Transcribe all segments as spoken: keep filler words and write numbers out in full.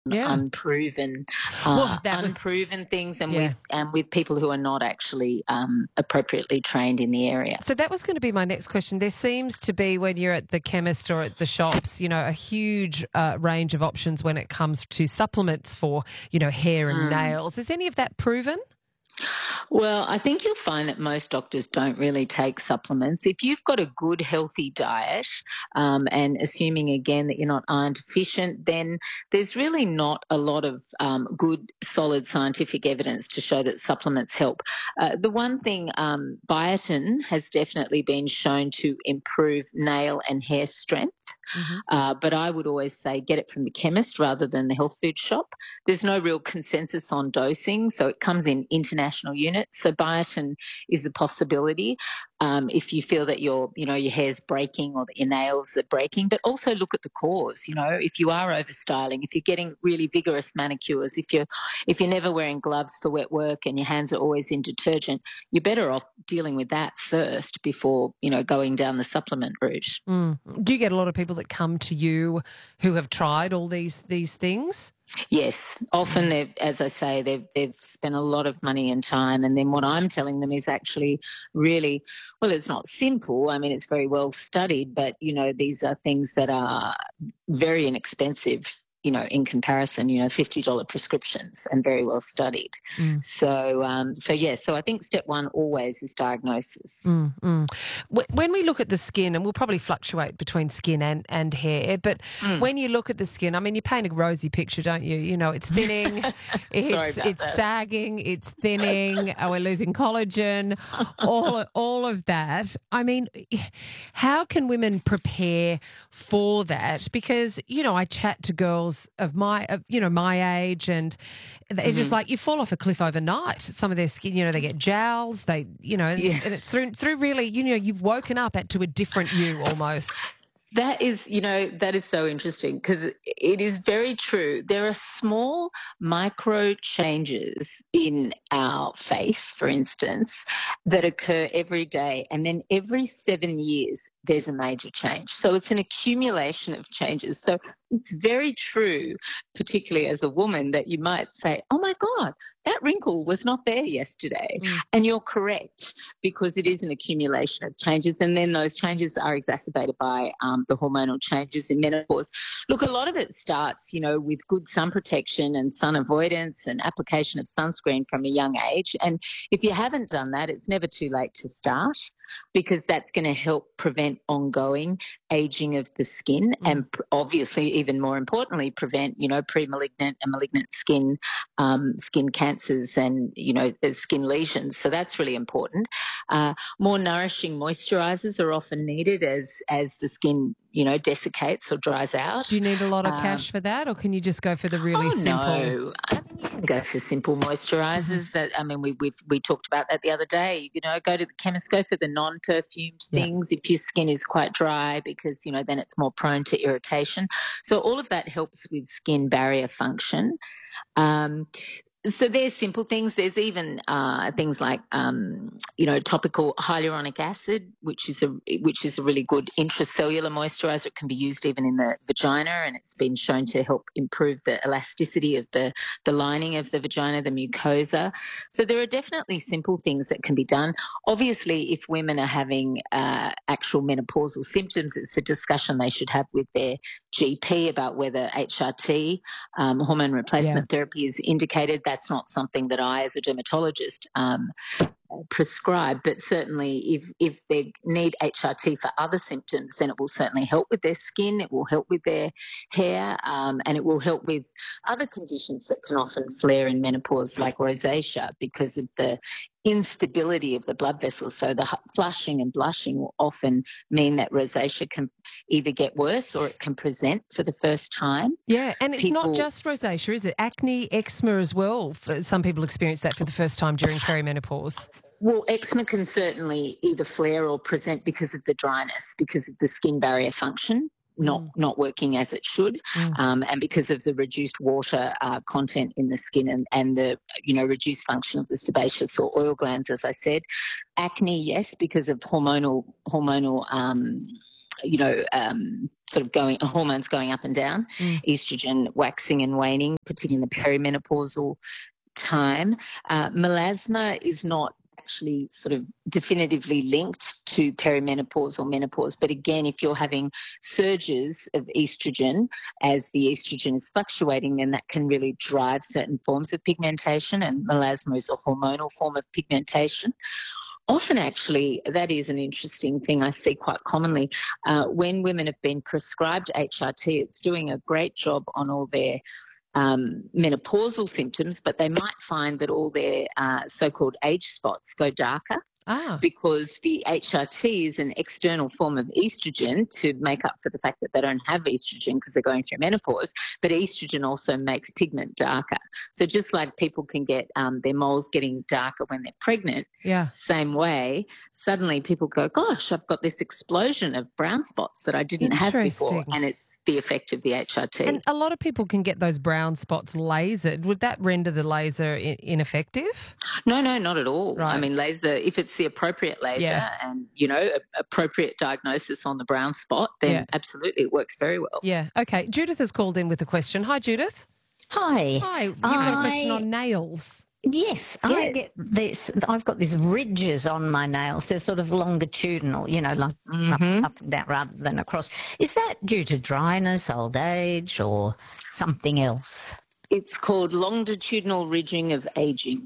Yeah. unproven, Well, uh, that was unproven things, and yeah. with and with people who are not actually um, appropriately trained in the area. So that was going to be my next question. There seems to be, when you're at the chemist or at the shops, you know, a huge uh, range of options when it comes to supplements for, you know, hair and Mm. nails. Is any of that proven? Well, I think you'll find that most doctors don't really take supplements. If you've got a good, healthy diet, um, and assuming again that you're not iron deficient, then there's really not a lot of um, good, solid scientific evidence to show that supplements help. Uh, the one thing, um, biotin has definitely been shown to improve nail and hair strength. Mm-hmm. Uh, but I would always say get it from the chemist rather than the health food shop. There's no real consensus on dosing, so it comes in international units. So biotin is a possibility um, if you feel that your, you know, your hair's breaking or that your nails are breaking. But also look at the cause. You know, if you are overstyling, if you're getting really vigorous manicures, if you're if you're never wearing gloves for wet work and your hands are always in detergent, you're better off dealing with that first before, you know, going down the supplement route. Mm. Do you get a lot of people that come to you who have tried all these these things? Yes, often Mm. they've, as I say, they've they've spent a lot of money and time, and then what I'm telling them is actually really, well, it's not simple. I mean, it's very well studied, but you know, these are things that are very inexpensive. You know, in comparison, you know, fifty dollar prescriptions and very well studied. Mm. So, um, so yeah. So I think step one always is diagnosis. Mm, mm. Wh- When we look at the skin, and we'll probably fluctuate between skin and, and hair, but Mm. when you look at the skin, I mean, you paint a rosy picture, don't you? You know, it's thinning, Sorry it's about it's that. sagging, it's thinning, uh, we're losing collagen, all all of that. I mean, how can women prepare for that? Because you know, I chat to girls of my, of, you know, my age, and they're just Hmm. like you fall off a cliff overnight. Some of their skin, you know, they get jowls, they, you know, and, Yeah. and it's through through really, you know, you've woken up at, to a different you almost. That is, you know, that is so interesting because it is very true. There are small micro changes in our face, for instance, that occur every day. And then every seven years, there's a major change. So it's an accumulation of changes. So it's very true, particularly as a woman, that you might say, oh my God, that wrinkle was not there yesterday. Mm. And you're correct because it is an accumulation of changes. And then those changes are exacerbated by um, the hormonal changes in menopause. Look, a lot of it starts, you know, with good sun protection and sun avoidance and application of sunscreen from a young age. And if you haven't done that, it's never too late to start because that's going to help prevent ongoing aging of the skin Mm. and pr- obviously, even more importantly, prevent, you know, pre-malignant and malignant skin um, skin cancers and, you know, skin lesions. So that's really important. Uh, more nourishing moisturizers are often needed as as the skin, you know, desiccates or dries Do out. you need a lot of Um, cash for that, or can you just go for the really oh simple? no, I mean you can go for simple Mhm. moisturizers. That I mean we we we talked about that the other day. You know, go to the chemist, go for the non-perfumed Yeah. things if your skin is quite dry because you know then it's more prone to irritation. So all of that helps with skin barrier function. Um, so there's simple things. There's even uh, things like um, you know topical hyaluronic acid, which is a which is a really good intracellular moisturizer. It can be used even in the vagina, and it's been shown to help improve the elasticity of the the lining of the vagina, the mucosa. So there are definitely simple things that can be done. Obviously, if women are having uh, actual menopausal symptoms, it's a discussion they should have with their G P about whether H R T, um, hormone Yeah. replacement therapy, is indicated. That's not something that I, as a dermatologist, um, prescribe, but certainly if if they need H R T for other symptoms, then it will certainly help with their skin, it will help with their hair, um, and it will help with other conditions that can often flare in menopause, like rosacea, because of the instability of the blood vessels. So the flushing and blushing will often mean that rosacea can either get worse or it can present for the first time. Yeah, and it's not People just rosacea, is it? Acne, eczema as well. For some people experience that for the first time during perimenopause. Well, eczema can certainly either flare or present because of the dryness, because of the skin barrier function not Mm, not working as it should, mm. um, and because of the reduced water uh, content in the skin and, and the you know reduced function of the sebaceous or oil glands, as I said. Acne, yes, because of hormonal hormonal um, you know. Um, sort of going hormones going up and down, mm. estrogen waxing and waning, particularly in the perimenopausal time. Uh, melasma is not actually sort of definitively linked to perimenopause or menopause. But again, if you're having surges of estrogen as the estrogen is fluctuating, then that can really drive certain forms of pigmentation, and melasma is a hormonal form of pigmentation. Often, actually, that is an interesting thing I see quite commonly. Uh, when women have been prescribed H R T, it's doing a great job on all their um, menopausal symptoms, but they might find that all their uh, so-called age spots go darker. Ah. Because the H R T is an external form of estrogen to make up for the fact that they don't have estrogen because they're going through menopause, but estrogen also makes pigment darker. So just like people can get um, their moles getting darker when they're pregnant, yeah. same way, suddenly people go, gosh, I've got this explosion of brown spots that I didn't have before, and it's the effect of the H R T. And a lot of people can get those brown spots lasered. Would that render the laser I- ineffective? No, no, not at all. Right. I mean, laser, if it's the appropriate laser yeah. and, you know, a, appropriate diagnosis on the brown spot, then yeah. absolutely it works very well. Yeah. Okay. Judith has called in with a question. Hi, Judith. Hi. Hi. You've I... got a question on nails. Yes, yeah. I get this. I've got these ridges on my nails. They're sort of longitudinal, you know, like mm-hmm. up, up and down rather than across. Is that due to dryness, old age, or something else? It's called longitudinal ridging of aging.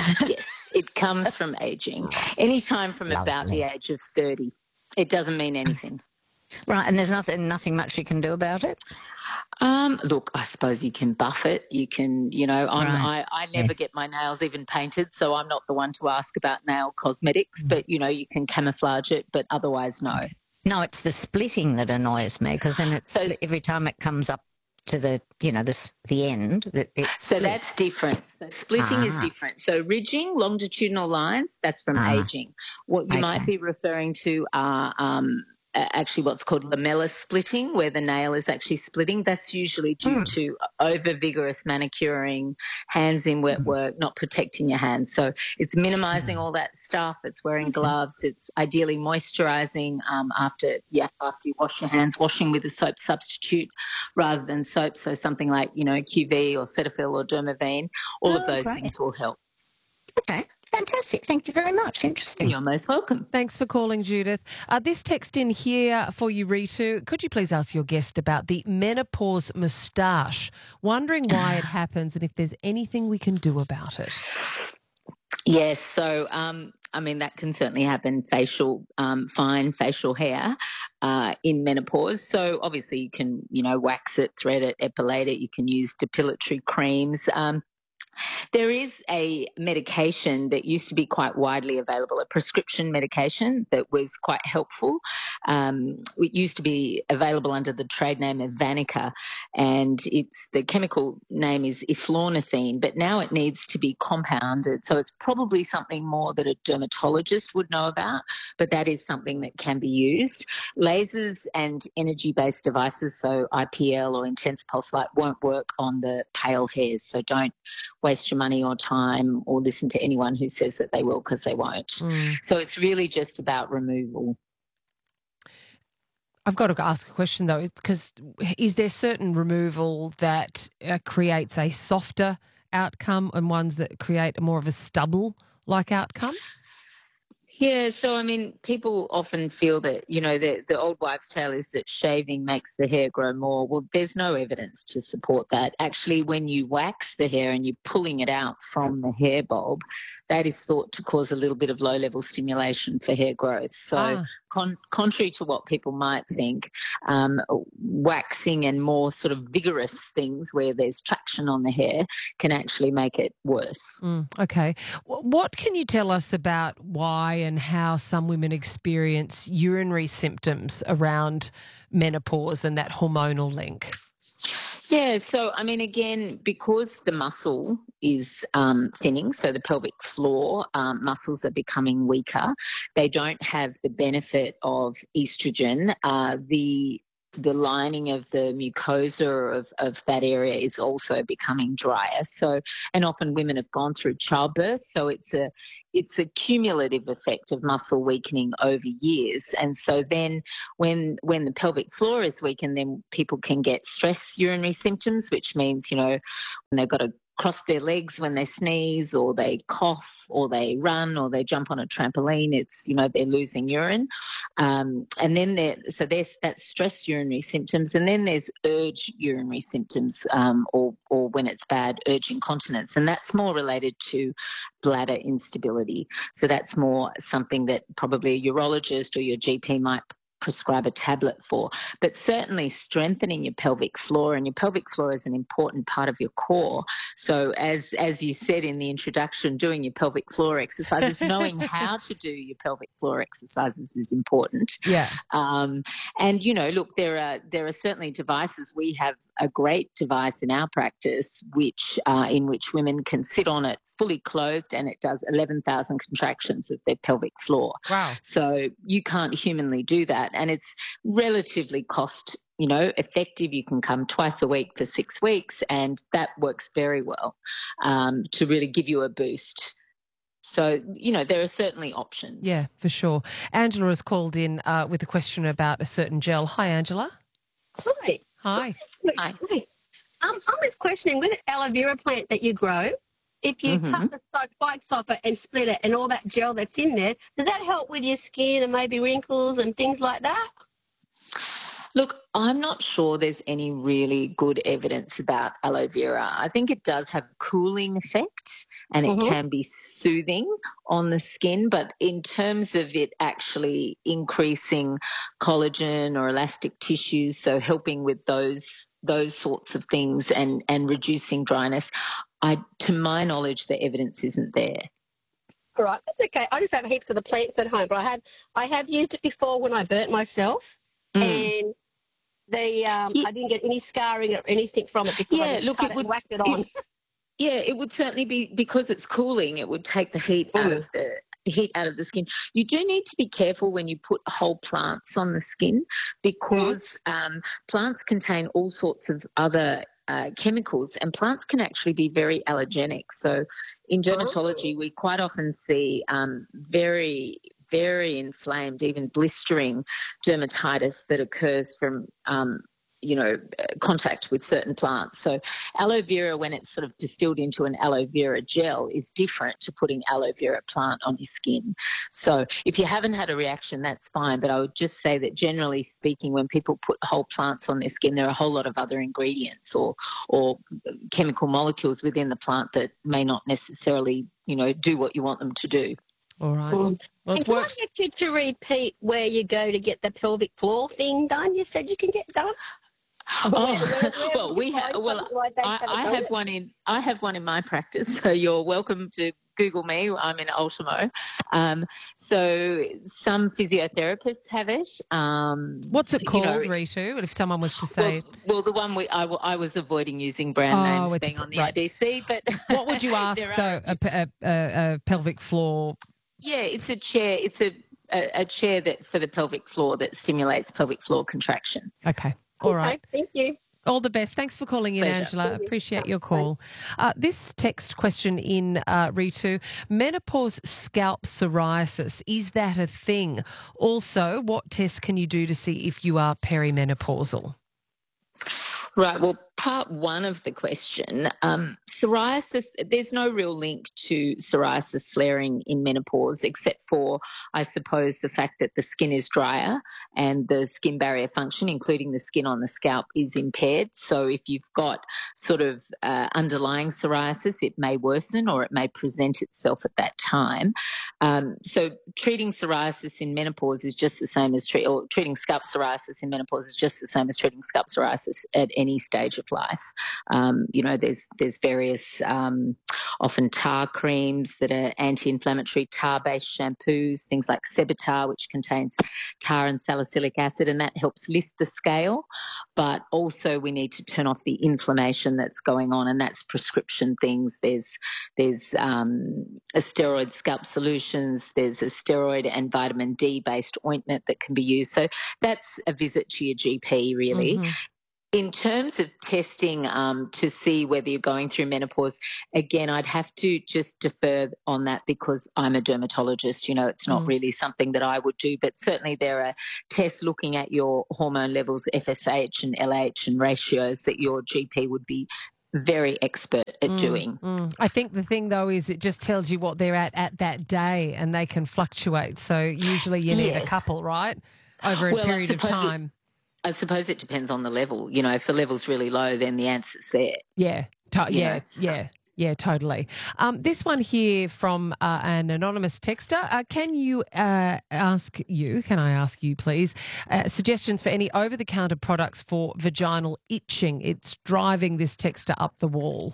Yes, it comes from aging. Anytime from Lovely. About the age of thirty. It doesn't mean anything. Right, and there's nothing nothing much you can do about it? Um, look, I suppose you can buff it. You can, you know, I'm, right. I, I never yeah. get my nails even painted, so I'm not the one to ask about nail cosmetics, mm. but, you know, you can camouflage it, but otherwise, no. No, it's the splitting that annoys me, because then it's so, every time it comes up to the, you know, the, the end. It, it so splits. That's different. So splitting ah. is different. So ridging, longitudinal lines, that's from ah. aging. What you okay. might be referring to are um, actually what's called lamella splitting, where the nail is actually splitting. That's usually due mm. to over vigorous manicuring, hands in wet mm. work, not protecting your hands. So it's minimizing mm. all that stuff. It's wearing gloves. It's ideally moisturizing um, after yeah after you wash your hands, washing with a soap substitute rather than soap. So something like, you know, Q V or Cetaphil or Dermaveen. All oh, of those great. Things will help. Okay. Fantastic. Thank you very much. Interesting. You're most welcome. Thanks for calling, Judith. Uh, this text in here for you, Ritu. Could you please ask your guest about the menopause moustache? Wondering why it happens and if there's anything we can do about it. Yes. So, um, I mean, that can certainly happen, facial, um, fine facial hair uh, in menopause. So obviously you can, you know, wax it, thread it, epilate it. You can use depilatory creams. Um, There is a medication that used to be quite widely available, a prescription medication that was quite helpful. Um, it used to be available under the trade name of Vanica, and it's the chemical name is eflornithine, but now it needs to be compounded. So it's probably something more that a dermatologist would know about, but that is something that can be used. Lasers and energy-based devices, so I P L or intense pulse light, won't work on the pale hairs, so don't waste your money or time or listen to anyone who says that they will, because they won't. Mm. So it's really just about removal. I've got to ask a question though, because is there certain removal that uh, creates a softer outcome and ones that create more of a stubble-like outcome? Yeah, so I mean, people often feel that, you know, the, the old wives' tale is that shaving makes the hair grow more. Well, there's no evidence to support that. Actually, when you wax the hair and you're pulling it out from the hair bulb, that is thought to cause a little bit of low-level stimulation for hair growth. So ah. con- contrary to what people might think, um, waxing and more sort of vigorous things where there's traction on the hair can actually make it worse. Mm, okay. What can you tell us about why and how some women experience urinary symptoms around menopause and that hormonal link? Yeah, so, I mean, again, because the muscle is um, thinning, so the pelvic floor um, muscles are becoming weaker, they don't have the benefit of estrogen. Uh, the the lining of the mucosa of, of that area is also becoming drier. So, and often women have gone through childbirth, so it's a it's a cumulative effect of muscle weakening over years. And so then when when the pelvic floor is weakened, then people can get stress urinary symptoms, which means, you know, when they've got to cross their legs when they sneeze, or they cough, or they run, or they jump on a trampoline, it's, you know, they're losing urine. Um, and then there, so there's that stress urinary symptoms, and then there's urge urinary symptoms, um, or, or when it's bad, urge incontinence. And that's more related to bladder instability. So that's more something that probably a urologist or your G P might prescribe a tablet for. But certainly strengthening your pelvic floor, and your pelvic floor is an important part of your core. So as as you said in the introduction, doing your pelvic floor exercises, knowing how to do your pelvic floor exercises is important. Yeah. Um, and, you know, look, there are there are certainly devices. We have a great device in our practice which uh, in which women can sit on it fully clothed, and it does eleven thousand contractions of their pelvic floor. Wow. So you can't humanly do that. And it's relatively cost, you know, effective. You can come twice a week for six weeks, and that works very well um, to really give you a boost. So, you know, there are certainly options. Yeah, for sure. Angela has called in uh, with a question about a certain gel. Hi, Angela. Hi. Hi. Hi. Hi. Um, I was questioning, with an aloe vera plant that you grow, if you Mhm. cut the side spikes off it and split it and all that gel that's in there, does that help with your skin and maybe wrinkles and things like that? Look, I'm not sure there's any really good evidence about aloe vera. I think it does have a cooling effect, and it Mhm. can be soothing on the skin, but in terms of it actually increasing collagen or elastic tissues, so helping with those those sorts of things and, and reducing dryness, I, to my knowledge, the evidence isn't there. All right, that's okay. I just have heaps of the plants at home, but I have I have used it before when I burnt myself, Mm. and the um, Ye- I didn't get any scarring or anything from it because I Yeah, just look, cut it it would and whacked it on. it- Yeah, it would certainly be, because it's cooling, it would take the heat out Mm. of the heat out of the skin. You do need to be careful when you put whole plants on the skin, because um, plants contain all sorts of other uh, chemicals, and plants can actually be very allergenic. So in dermatology, we quite often see um, very very inflamed, even blistering dermatitis that occurs from um, you know, contact with certain plants. So aloe vera, when it's sort of distilled into an aloe vera gel, is different to putting aloe vera plant on your skin. So if you haven't had a reaction, that's fine. But I would just say that generally speaking, when people put whole plants on their skin, there are a whole lot of other ingredients or or chemical molecules within the plant that may not necessarily, you know, do what you want them to do. All right. Mm. Well, And it's can works. I get you to repeat where you go to get the pelvic floor thing done? You said you can get done. Oh, Where- where well, would we you have. find Well, something like that I, to I done? have one in. I have one in my practice. So you're welcome to Google me. I'm in Ultimo. Um, so some physiotherapists have it. Um, What's it you called, know, Ritu? If someone was to say, well, well, the one we I, w- I was avoiding using brand Oh, names it's- being on the right. A B C, but what would you ask there though? are- A, pe- a, a, a pelvic floor. Yeah, it's a chair. It's a, a a chair that for the pelvic floor that stimulates pelvic floor contractions. Okay. All Okay, right. thank you. All the best. Thanks for calling in, Pleasure. Angela. Thank you. Appreciate Bye. your call. Uh, this text question in, uh, Ritu, menopause scalp psoriasis, is that a thing? Also, what tests can you do to see if you are perimenopausal? Right. Well, part one of the question, um, psoriasis, there's no real link to psoriasis flaring in menopause, except for, I suppose, the fact that the skin is drier and the skin barrier function, including the skin on the scalp, is impaired. So if you've got sort of uh, underlying psoriasis, it may worsen or it may present itself at that time. Um, so treating psoriasis in menopause is just the same as treat, or treating scalp psoriasis in menopause is just the same as treating scalp psoriasis at any stage of life. Um, you know, there's there's various um, often tar creams that are anti-inflammatory, tar-based shampoos, things like Sebitar, which contains tar and salicylic acid, and that helps lift the scale. But also we need to turn off the inflammation that's going on, and that's prescription things. There's there's um, a steroid scalp solutions, there's a steroid and vitamin D based ointment that can be used. So that's a visit to your G P, really. Mm-hmm. In terms of testing um, to see whether you're going through menopause, again, I'd have to just defer on that because I'm a dermatologist. You know, it's not mm. really something that I would do, but certainly there are tests looking at your hormone levels, F S H and L H and ratios that your G P would be very expert at mm, doing. Mm. I think the thing, though, is it just tells you what they're at at that day, and they can fluctuate. So usually you need yes. a couple, right, over a well, period of time. It, I suppose it depends on the level. You know, if the level's really low, then the answer's there. Yeah, to- yeah, know, so. yeah. Yeah, totally. Um, this one here from uh, an anonymous texter. Uh, can you uh, ask you, can I ask you, please, uh, suggestions for any over-the-counter products for vaginal itching? It's driving this texter up the wall.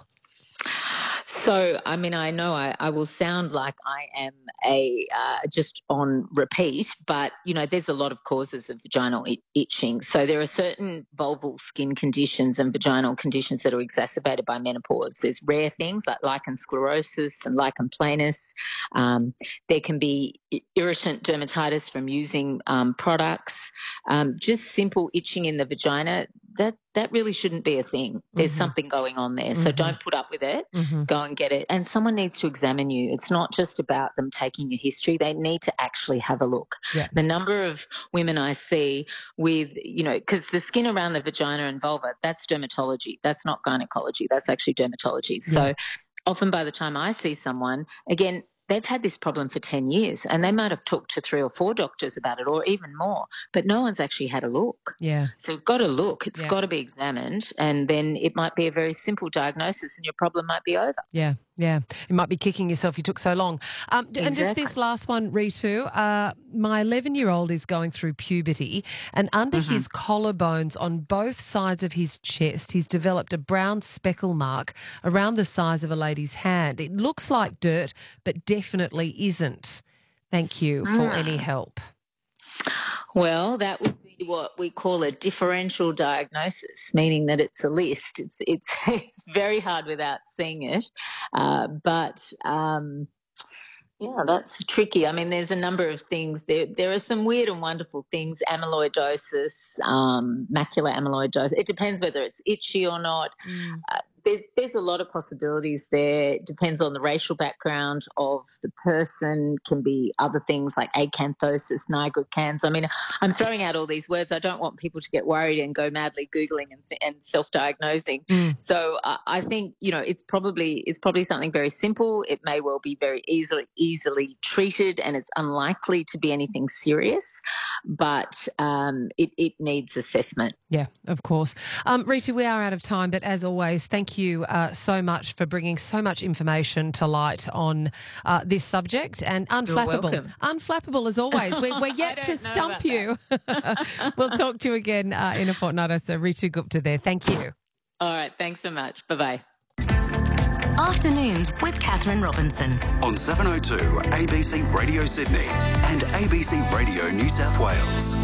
So, I mean, I know I, I will sound like I am a uh, just on repeat, but, you know, there's a lot of causes of vaginal it- itching. So there are certain vulval skin conditions and vaginal conditions that are exacerbated by menopause. There's rare things like lichen sclerosis and lichen planus. Um, there can be irritant dermatitis from using um, products. Um, just simple itching in the vagina, that that really shouldn't be a thing. There's mm-hmm. something going on there. So mm-hmm. don't put up with it. Mm-hmm. Go and get it. And someone needs to examine you. It's not just about them taking your history. They need to actually have a look. Yeah. The number of women I see with, you know, because the skin around the vagina and vulva, that's dermatology. That's not gynecology. That's actually dermatology. Yeah. So often by the time I see someone, again, they've had this problem for ten years and they might have talked to three or four doctors about it or even more, but no one's actually had a look. Yeah. So you've got to look. It's yeah. got to be examined, and then it might be a very simple diagnosis and your problem might be over. Yeah, yeah. You might be kicking yourself you took so long. Um, exactly. And just this last one, Ritu, uh, my eleven-year-old is going through puberty, and under mm-hmm. his collarbones on both sides of his chest, he's developed a brown speckle mark around the size of a lady's hand. It looks like dirt, but definitely isn't. Thank you for mm. any help. Well, that would be what we call a differential diagnosis, meaning that it's a list. It's it's it's very hard without seeing it, uh, but um, yeah, that's tricky. I mean, there's a number of things. There there are some weird and wonderful things. Amyloidosis, um, macular amyloidosis. It depends whether it's itchy or not. Mm. Uh, There's, there's a lot of possibilities there. It depends on the racial background of the person. Can be other things like acanthosis, nigricans. I mean, I'm throwing out all these words. I don't want people to get worried and go madly Googling and, and self-diagnosing. Mm. So uh, I think, you know, it's probably it's probably something very simple. It may well be very easily easily treated, and it's unlikely to be anything serious, but um, it, it needs assessment. Yeah, of course. Um, Rita, we are out of time, but as always, thank you uh, so much for bringing so much information to light on uh, this subject. And unflappable, unflappable as always. We're, we're yet to stump you. We'll talk to you again uh, in a fortnight or so. Ritu Gupta there. Thank you. All right. Thanks so much. Bye-bye. Afternoons with Catherine Robinson. On seven oh two A B C Radio Sydney and A B C Radio New South Wales.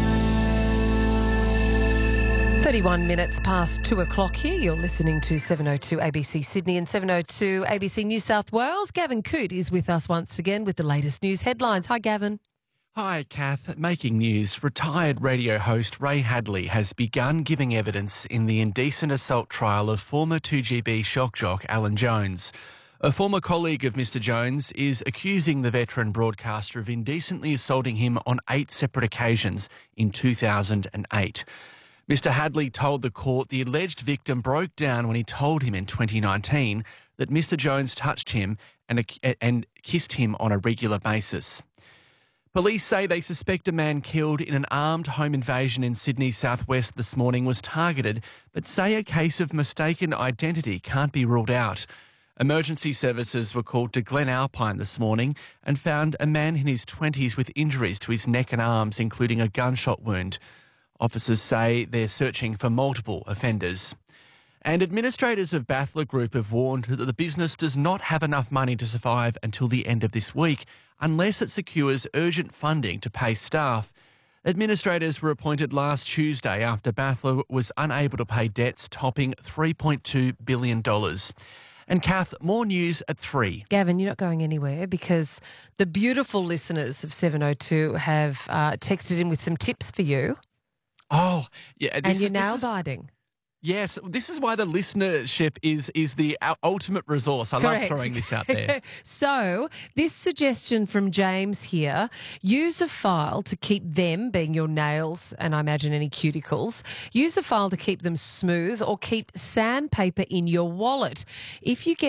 thirty-one minutes past two o'clock here. You're listening to seven oh two A B C Sydney and seven oh two A B C New South Wales. Gavin Coote is with us once again with the latest news headlines. Hi, Gavin. Hi, Kath. Making news. Retired radio host Ray Hadley has begun giving evidence in the indecent assault trial of former two G B shock jock Alan Jones. A former colleague of Mister Jones is accusing the veteran broadcaster of indecently assaulting him on eight separate occasions in two thousand eight. Mister Hadley told the court the alleged victim broke down when he told him in twenty nineteen that Mister Jones touched him and, and kissed him on a regular basis. Police say they suspect a man killed in an armed home invasion in Sydney's southwest this morning was targeted, but say a case of mistaken identity can't be ruled out. Emergency services were called to Glen Alpine this morning and found a man in his twenties with injuries to his neck and arms, including a gunshot wound. Officers say they're searching for multiple offenders. And administrators of Bathler Group have warned that the business does not have enough money to survive until the end of this week, unless it secures urgent funding to pay staff. Administrators were appointed last Tuesday after Bathler was unable to pay debts topping three point two billion dollars. And Kath, more news at three. Gavin, you're not going anywhere because the beautiful listeners of seven oh two have uh, texted in with some tips for you. Oh, yeah. This and you're is, nail this is, biting. Yes, this is why the listenership is is the ultimate resource. I Correct. love throwing this out there. So, this suggestion from James here, use a file to keep them, being your nails and I imagine any cuticles, use a file to keep them smooth or keep sandpaper in your wallet. If you get